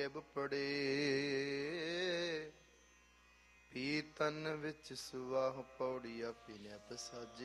ਗੇਬ ਪੜੇ। ਪੀਤਨ ਵਿੱਚ ਸੁਆਹ ਪੌੜੀਆ ਪੀਨੈ ਪਸਾਜੇ।